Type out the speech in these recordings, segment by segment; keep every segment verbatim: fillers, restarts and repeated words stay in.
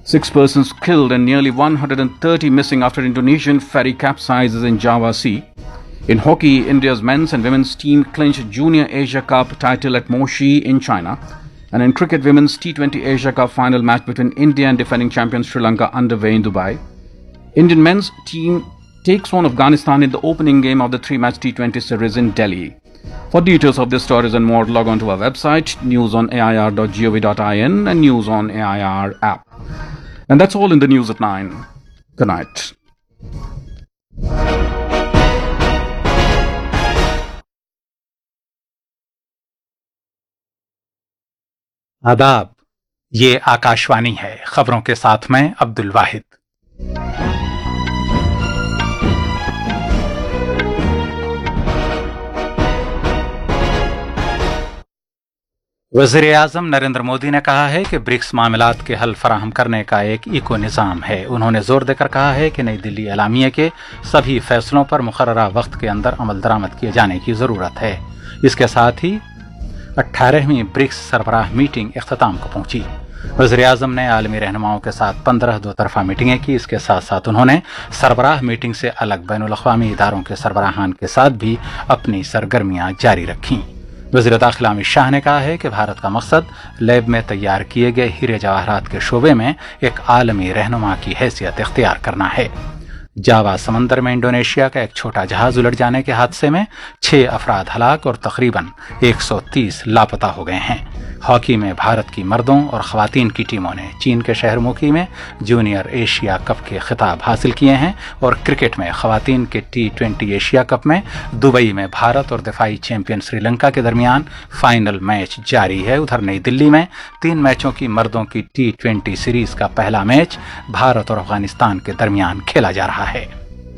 Six persons killed and nearly one hundred thirty missing after Indonesian ferry capsizes in Java Sea. In hockey, India's men's and women's team clinched Junior Asia Cup title at Moshi in China. And in cricket, women's T twenty Asia Cup final match between India and defending champion Sri Lanka underway in Dubai. Indian men's team takes on Afghanistan in the opening game of the three-match T twenty series in Delhi. For details of these stories and more, log on to our website, news on A I R dot gov dot in and News on A I R app. And that's all in the news at nine. Good night. आदाब, ये आकाशवाणी है। खबरों के साथ मैं अब्दुल वाहिद। वज़ीर-ए-आज़म नरेंद्र मोदी ने कहा है कि ब्रिक्स मामलात के हल फराहम करने का एक इको निज़ाम है। उन्होंने जोर देकर कहा है कि नई दिल्ली एलामिया के सभी फैसलों पर मुकर्ररा वक्त के अंदर अमल दरामद किए जाने की ज़रूरत है। इसके साथ ही अट्ठारहवीं ब्रिक्स सरबराह मीटिंग इख्तिताम को पहुंची। वज़ीर-ए-आज़म ने आलमी रहनुमाओं के साथ पंद्रह दो तरफा मीटिंगें की। इसके साथ साथ उन्होंने सरबराह मीटिंग से अलग बैनुल-अक़वामी इदारों के सरबराहान के साथ भी अपनी सरगर्मियां जारी रखीं। वज़ीर दाखिला अमित शाह ने कहा है कि भारत का मकसद लैब में तैयार किए गए हीरे जवाहरात के शोबे में एक आलमी रहनुमा की हैसियत इख्तियार करना है। जावा समंदर में इंडोनेशिया का एक छोटा जहाज उलट जाने के हादसे में छह अफराद हलाक और तकरीबन एक सौ तीस लापता हो गए हैं। हॉकी में भारत की मर्दों और ख़वातीन की टीमों ने चीन के शहर मोकी में जूनियर एशिया कप के खिताब हासिल किए हैं और क्रिकेट में ख़वातीन के टी ट्वेंटी एशिया कप में दुबई में भारत और दिफाई चैंपियन श्रीलंका के दरमियान फाइनल मैच जारी है। उधर नई दिल्ली में तीन मैचों की मर्दों की टी ट्वेंटी सीरीज का पहला मैच भारत और अफगानिस्तान के दरमियान खेला जा रहा है।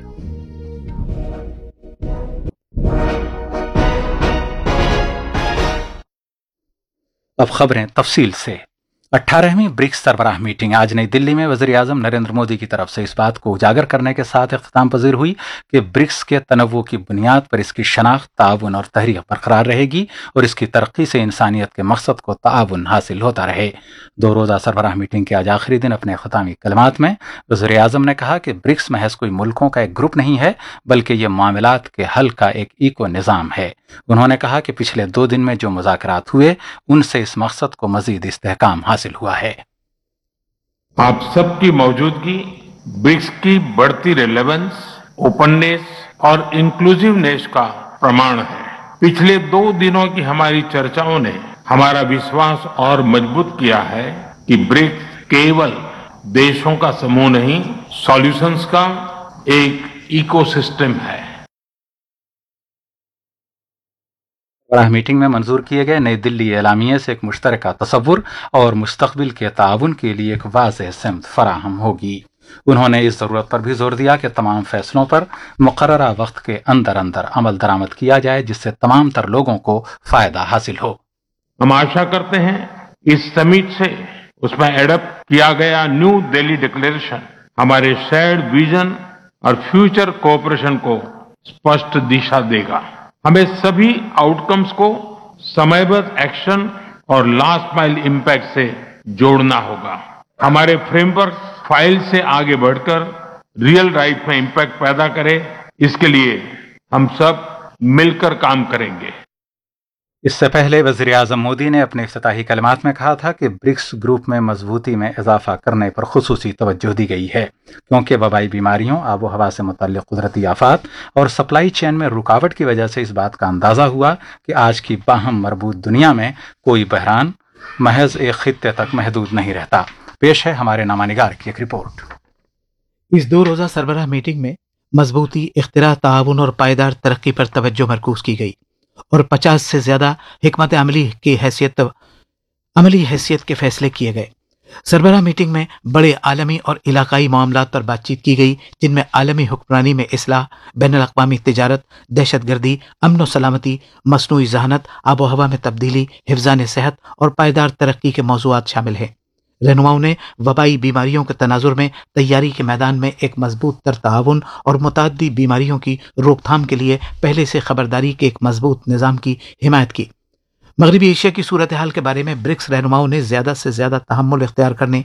अब खबरें तफसील से। अट्ठारहवीं ब्रिक्स सरबराह मीटिंग आज नई दिल्ली में वज़ीर-ए-आज़म नरेंद्र मोदी की तरफ से इस बात को उजागर करने के साथ इख्तिताम पजीर हुई कि ब्रिक्स के तनव्वु की बुनियाद पर इसकी शनाख्त, ताउन और तहरीक बरकरार रहेगी और इसकी तरक्की से इंसानियत के मकसद को ताउन हासिल होता रहे। दो रोज़ा सरबराह मीटिंग के आज आखिरी दिन अपने ख़ितामी कलमात में वज़ीर-ए-आज़म ने कहा कि ब्रिक्स महज कोई मुल्कों का एक ग्रुप नहीं है, बल्कि ये मामलात के हल का एक इको निज़ाम है। उन्होंने कहा कि पिछले दो दिन में जो मुज़ाकरात हुए उनसे इस मकसद को मज़ीद इस्तेहकाम हासिल हुआ है। आप सबकी मौजूदगी ब्रिक्स की बढ़ती रेलेवेंस, ओपननेस और इंक्लूसिवनेस का प्रमाण है। पिछले दो दिनों की हमारी चर्चाओं ने हमारा विश्वास और मजबूत किया है कि ब्रिक्स केवल देशों का समूह नहीं, सॉल्यूशंस का एक इकोसिस्टम है। सरबराह मीटिंग में मंजूर किए गए नई दिल्ली एलामिया से एक मुश्तरका तसव्वुर और मुस्तकबिल के ताउन के लिए एक वाज़ेह सिमत फराहम होगी। उन्होंने इस जरूरत पर भी जोर दिया कि तमाम फैसलों पर मुकर्ररा वक्त के अंदर अंदर अमल दरामद किया जाए, जिससे तमाम तर लोगों को फायदा हासिल हो। हम आशा करते हैं इस समिट से उसमें एडप्ट किया गया न्यू दिल्ली डिक्लेरेशन हमारे शेयर्ड विजन और फ्यूचर कोऑपरेशन को स्पष्ट दिशा देगा। हमें सभी आउटकम्स को समयबद्ध एक्शन और लास्ट माइल इम्पैक्ट से जोड़ना होगा। हमारे फ्रेमवर्क फाइल से आगे बढ़कर रियल लाइफ में इम्पैक्ट पैदा करे, इसके लिए हम सब मिलकर काम करेंगे। इससे पहले वज़ीर-ए-आज़म मोदी ने अपने इफ्तिताही कलमात में कहा था कि ब्रिक्स ग्रुप में मजबूती में इजाफा करने पर खुसूसी तवज्जो दी गई है, क्योंकि वबाई बीमारियों, आबो हवा से मुतल्लिक कुदरती आफात और सप्लाई चेन में रुकावट की वजह से इस बात का अंदाज़ा हुआ कि आज की बाहम मरबूत दुनिया में कोई बहरान महज एक खित्ते तक महदूद नहीं रहता। पेश है हमारे नामानिगार की एक रिपोर्ट। इस दो रोज़ा सरबराह मीटिंग में मजबूती, इख्तिरा, ताउन और पायदार तरक्की पर तवज्जो मरकूज की गई और पचास से ज्यादा हिकमत अमली की हैसियत अमली हैसियत के फैसले किए गए। सरबराह मीटिंग में बड़े आलमी और इलाकाई मामलात पर बातचीत की गई, जिनमें आलमी हुक्मरानी में इस्लाह, बैनुल-अक़वामी तिजारत, दहशतगर्दी, अमन व सलामती, मसनूई ज़हानत, आबो हवा में तब्दीली, हिफ्ज़ान सेहत और पायदार तरक्की के मौज़ूआत शामिल हैं। रहनुमाओं ने वबाई बीमारियों के तनाजुर में तैयारी के मैदान में एक मजबूत तर ताउन और मुतअद्दी बीमारियों की रोकथाम के लिए पहले से खबरदारी के एक मजबूत निज़ाम की हिमायत की। मगरबी एशिया की सूरत हाल के बारे में ब्रिक्स रहनुमाओं ने ज़्यादा से ज़्यादा तहम्मुल इख्तियार करने,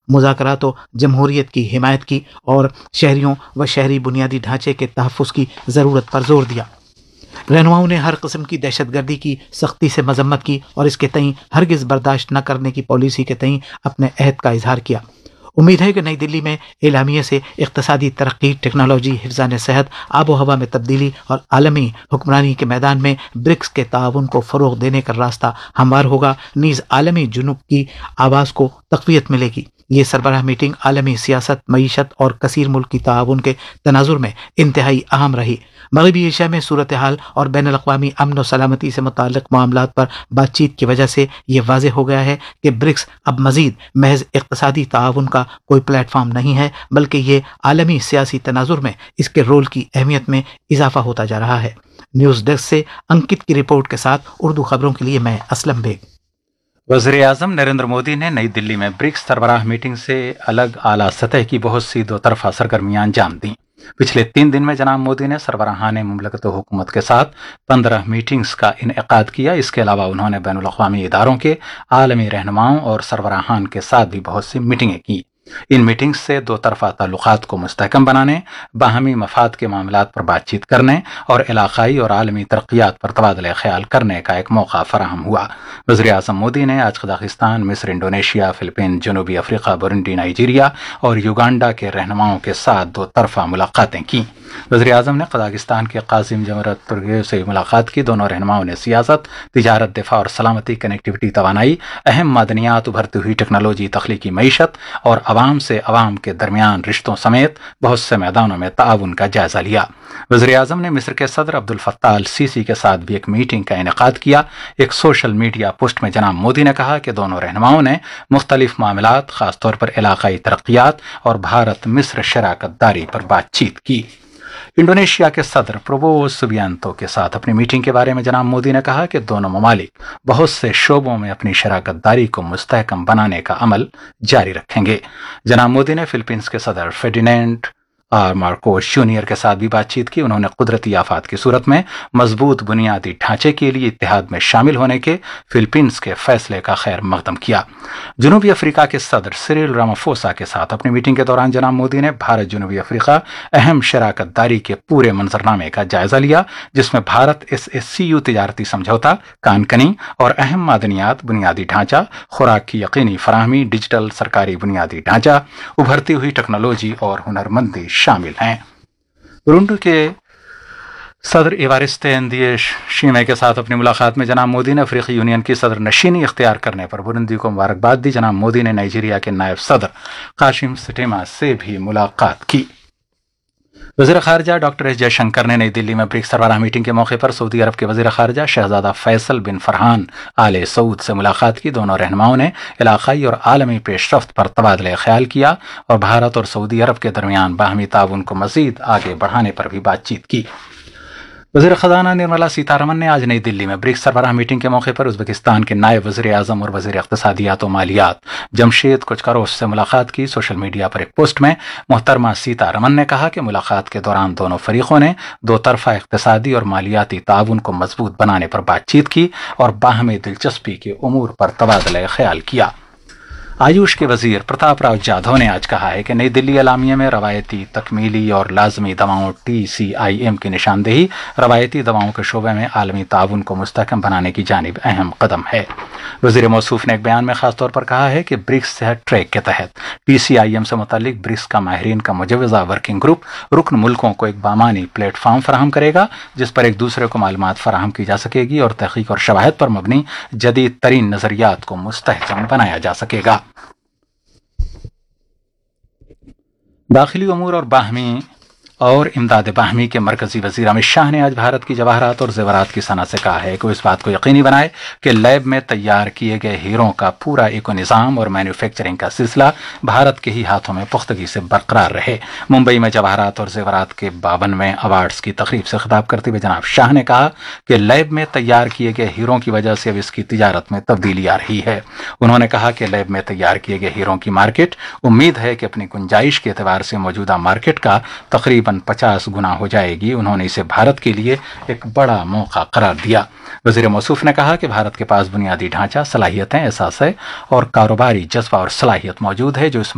मुज़ाकरात व जमहूरियत की हिमायत की और शहरियों व शहरी बुनियादी ढांचे के तहफ़्फ़ुज़ की ज़रूरत पर जोर दिया। रहनुमाओं ने हर किस्म की दहशतगर्दी की सख्ती से मजम्मत की और इसके तईं हरगिज़ बर्दाश्त न करने की पॉलिसी के तईं अपने अहद का इजहार किया। उम्मीद है कि नई दिल्ली में एलामिया से इक़्तिसादी तरक्की, टेक्नोलॉजी, हिफ़्ज़ान सेहत, आबो हवा में तब्दीली और आलमी हुक्मरानी के मैदान में ब्रिक्स के ताउन को फ़रोग़ देने का रास्ता हमवार होगा, नीज़ आलमी जुनूब की आवाज़ को तक़वियत मिलेगी। ये सरबराह मीटिंग आलमी सियासत, मईशत और कसीर मुल्की ताउन के तनाजुर में इंतहाई अहम रही। मगरबी एशिया में सूरत हाल और बैनुल अक़वामी अमन व सलामती से मुताल्लिक़ मामलात पर बातचीत की वजह से ये वाज़ेह हो गया है कि ब्रिक्स अब मज़ीद महज इक़्तिसादी ताउन का कोई प्लेटफॉर्म नहीं है, बल्कि ये आलमी सियासी तनाजुर में इसके रोल की अहमियत में इजाफा होता जा रहा है। न्यूज़ डेस्क से अंकित की रिपोर्ट के साथ उर्दू खबरों के लिए मैं असलम बेग। वज़ीर आज़म नरेंद्र मोदी ने नई दिल्ली में ब्रिक्स सरबराह मीटिंग से अलग आला सतह की बहुत सी दो तरफा सरगर्मियां अंजाम दी। पिछले तीन दिन में जनाब मोदी ने सरबराहान मुमलकत हुकूमत के साथ पंद्रह मीटिंग्स का इनेकाद किया। इसके अलावा उन्होंने बैनुल अक़वामी इदारों के आलमी रहनुमाओं और सरबराहान के साथ भी बहुत सी मीटिंगें की। इन मीटिंग्स से दो तरफा ताल्लुकात को मुस्तहकम बनाने, बाहमी मफाद के मामलात पर बातचीत करने और इलाकाई और आलमी तरक्यात पर तबादला ख्याल करने का एक मौका फराहम हुआ। वज़ीर आज़म मोदी ने आज कज़ाकिस्तान, मिस्र, इंडोनेशिया, फिलिपीन, जनूबी अफ्रीका, बुरुंडी, नाइजीरिया और युगांडा के रहनुमाओं के साथ दो तरफा मुलाकातें की। वज़ीर आज़म ने कज़ाकिस्तान के कासिम जमरत तुर्गेव से मुलाकात की। दोनों रहनुमाओं ने सियासत, तिजारत, दिफा और सलामती, कनेक्टिविटी, तवानाई, अहम मादनियात, उभरती हुई टेक्नोलॉजी, तख्लीकी मईशत और अवाम से अवाम के दरमियान रिश्तों समेत बहुत से मैदानों में ताउन का जायजा लिया। वज़ीर आज़म ने मिस्र के सदर अब्दुल फत्ताह अल सीसी के साथ भी एक मीटिंग का इनेकाद किया। एक सोशल मीडिया पोस्ट में जनाब मोदी ने कहा कि दोनों रहनुमाओं ने मुख्तलिफ मामलात, खासतौर पर इलाकाई तरक्यात और भारत मिस्र शराकत दारी पर बातचीत की। इंडोनेशिया के सदर प्रबोवो सुबियांतो के साथ अपनी मीटिंग के बारे में जनाब मोदी ने कहा कि दोनों ममालिक बहुत से शोबों में अपनी शराकत दारी को मुस्तहकम बनाने का अमल जारी रखेंगे। जनाब मोदी ने फिलीपींस के सदर फेर्डिनेंड आर मार्कोस जूनियर के साथ भी बातचीत की। उन्होंने कुदरती आफात की सूरत में मजबूत बुनियादी ढांचे के लिए इत्तेहाद में शामिल होने के फिलीपींस के फैसले का खैर मकदम किया। जनूबी अफ्रीका के सदर सिरिल रामाफोसा के साथ अपनी मीटिंग के दौरान जनाब मोदी ने भारत जनूबी अफ्रीका अहम शराकत दारी के पूरे मंजरनामे का जायजा लिया, जिसमें Bharat S S C you तिजारती समझौता, कानकनी और अहम मादनियात, बुनियादी ढांचा, खुराक की यकीनी फराहमी, डिजिटल सरकारी बुनियादी ढांचा, उभरती हुई टेक्नोलॉजी और हुनरमंदी शामिल हैं। बुरुंडी के सदर एवारिस्ते एंदिए शीमे के साथ अपनी मुलाकात में जनाब मोदी ने अफ्रीकी यूनियन की सदर नशीनी इख्तियार करने पर बुरुंडी को मुबारकबाद दी। जनाब मोदी ने नाइजीरिया के नायब सदर काशिम सिटेमा से भी मुलाकात की। वज़ीर ख़ारिजा डॉक्टर एस जयशंकर ने नई दिल्ली में ब्रिक्स सरबराह मीटिंग के मौके पर सऊदी अरब के वज़ीर ख़ारिजा शहजादा फैसल बिन फरहान आले सऊद से मुलाकात की। दोनों रहनुमाओं ने इलाकाई और आलमी पेशरफ्त पर तबादला ख्याल किया और भारत और सऊदी अरब के दरमियान बाहमी ताउन को मज़ीद आगे बढ़ाने पर भी बातचीत की। वज़ीर ख़ज़ाना निर्मला सीतारमन ने आज नई दिल्ली में ब्रिक्स सरबराह मीटिंग के मौके पर उज़्बेकिस्तान के नायब वज़ीर आज़म और वज़ीर इक़्तिसादियात व मालियात जमशेद कुचकरोस से मुलाकात की। सोशल मीडिया पर एक पोस्ट में मोहतरमा सीतारमन ने कहा कि मुलाकात के दौरान दोनों फरीकों ने दो तरफ़ा इक़्तिसादी और मालियाती ताउन को मजबूत बनाने पर बातचीत की और बाहमी दिलचस्पी के उमूर पर तबादला ख्याल किया। आयुष के वजीर प्रताप राव जाधव ने आज कहा है कि नई दिल्ली एलामिया में रवायती, तकमीली और लाजमी दवाओं टी सी आई एम की निशानदेही रवायती दवाओं के शोबे में आलमी ताउन को मुस्तहकम बनाने की जानिब अहम कदम है। वज़ीर मौसूफ ने एक बयान में खासतौर पर कहा है कि ब्रिक्स सेहत ट्रैक के तहत टी सी आई एम से मुतालिक ब्रिक्स का माहिरीन का मुजव्वज़ा वर्किंग ग्रुप रुकन मुल्कों को एक बामानी प्लेटफार्म फराहम करेगा, जिस पर एक दूसरे को मालूमात फराहम की जा सकेगी और तहकीक और शवाहिद पर मबनी जदीद तरीन नज़रियात को मुस्तहकम बनाया जा सकेगा। दाखिली उमूर और बाहमी और इमदाद बाहमी के मरकजी वजीर अमित शाह ने आज भारत की जवाहरात और जेवरात की सनत से कहा है कि वो इस बात को यकीनी बनाए कि लैब में तैयार किए गए हीरों का पूरा इको निज़ाम और मैन्युफैक्चरिंग का सिलसिला भारत के ही हाथों में पुख्तगी से बरकरार रहे। मुंबई में जवाहरात और जेवरात के बावनवें अवार्ड्स की तकरीब से खिताब करते हुए जनाब शाह ने कहा कि लैब में तैयार किए गए हीरों की वजह से अब इसकी तिजारत में तब्दीली आ रही है। उन्होंने कहा कि लैब में तैयार किए गए हीरों की मार्केट उम्मीद है कि अपनी गुंजाइश के एतबार से मौजूदा मार्केट का तकरीबन पचास गुना हो जाएगी। उन्होंने इसे भारत के लिए एक बड़ा मौका करार दिया। वज़ीर मौसूफ ने कहा कि भारत के पास बुनियादी ढांचा, सलाहियतें, एहसास और कारोबारी जज्बा और सलाहियत मौजूद है जो इस